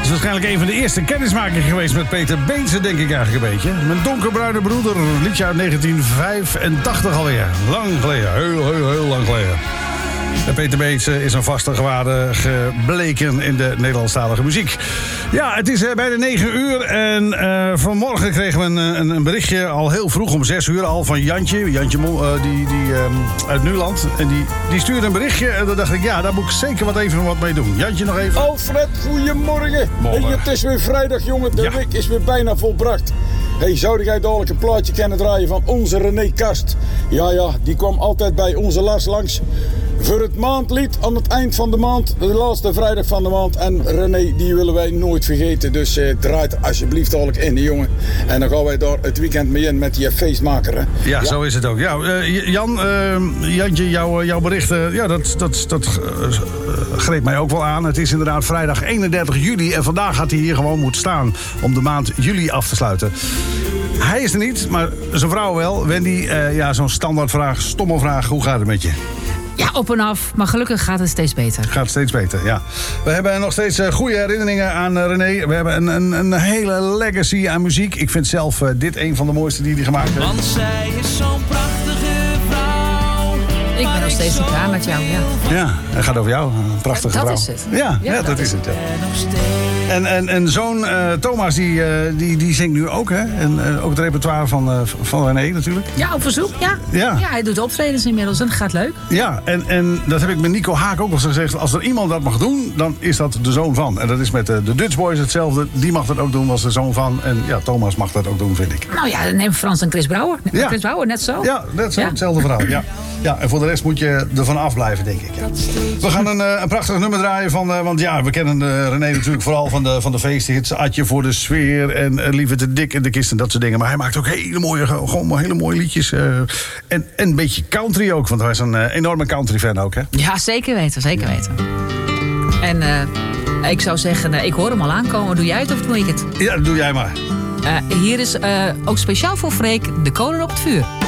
waarschijnlijk een van de eerste kennismakingen geweest met Peter Beense, denk ik eigenlijk een beetje. Mijn donkerbruine broeder, een liedje uit 1985 alweer. Lang geleden, heel lang geleden. En Peter Beense is een vaste gewaarde gebleken in de Nederlandstalige muziek. Ja, het is bijna 9 uur en vanmorgen kregen we een berichtje al heel vroeg om 6 uur al van Jantje. Jantje uit Nuland. En die stuurde een berichtje en dan dacht ik, ja, daar moet ik zeker wat mee doen. Jantje nog even. Alfred, goedemorgen. Hey, het is weer vrijdag, jongen. De week is weer bijna volbracht. Hey, zou jij dadelijk een plaatje kunnen draaien van onze René Kast? Ja, die kwam altijd bij onze Lars langs voor het maandlied aan het eind van de maand. De laatste vrijdag van de maand. En René, die willen wij nooit vergeten. Dus draai het alsjeblieft dadelijk in, jongen. En dan gaan wij daar het weekend mee in met die feestmaker. Hè? Ja, zo is het ook. Ja, Jantje, jouw berichten, ja, dat greep mij ook wel aan. Het is inderdaad vrijdag 31 juli en vandaag had hij hier gewoon moeten staan om de maand juli af te sluiten. Hij is er niet, maar zijn vrouw wel. Wendy, zo'n standaardvraag, stomme vraag. Hoe gaat het met je? Ja, op en af. Maar gelukkig gaat het steeds beter. Gaat steeds beter, ja. We hebben nog steeds goede herinneringen aan René. We hebben een hele legacy aan muziek. Ik vind zelf dit een van de mooiste die hij gemaakt heeft. Want zij is zo'n prachtige vrouw. Ik ben nog steeds klaar met jou, ja. Ja, het gaat over jou. Een prachtige vrouw. Dat is het. Ja, dat is het. Ja. En zoon Thomas, die zingt nu ook, hè? En ook het repertoire van René natuurlijk. Ja, op verzoek, ja. Ja, hij doet optredens inmiddels en dat gaat leuk. Ja, en dat heb ik met Nico Haak ook al gezegd. Als er iemand dat mag doen, dan is dat de zoon van. En dat is met de Dutch Boys hetzelfde. Die mag dat ook doen, was de zoon van. En ja, Thomas mag dat ook doen, vind ik. Nou ja, neem Frans en Chris Brouwer. Ja. Chris Brouwer, net zo. Ja, net zo, hetzelfde verhaal, ja. Ja, en voor de rest moet je ervan afblijven, denk ik. Ja. We gaan een prachtig nummer draaien van... want ja, we kennen René natuurlijk vooral van de feesthits. Atje voor de sfeer en Lieve te dik in de kist en dat soort dingen. Maar hij maakt ook hele mooie liedjes. En een beetje country ook, want hij is een enorme country-fan ook, hè? Ja, zeker weten, zeker weten. En ik zou zeggen, ik hoor hem al aankomen. Doe jij het of doe ik het? Ja, doe jij maar. Hier is ook speciaal voor Freek de kolen op het vuur.